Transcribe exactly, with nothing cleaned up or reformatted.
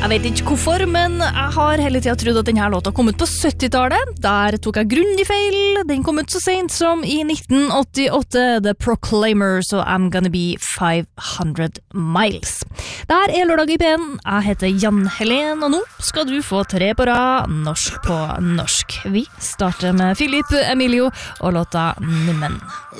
Jeg vet ikke hvorfor, men jeg har hele tiden trodd at denne låta kom ut på syttitallet. Der tok jeg grundig feil. Den kom ut så sent som i nitten åttiåtte. The Proclaimers og I'm Gonna Be five hundred miles. Der er lørdag i P en. Jeg heter Jan Helen, og nå skal du få tre på rad norsk på norsk. Vi starter med Philip Emilio og låta Nummen.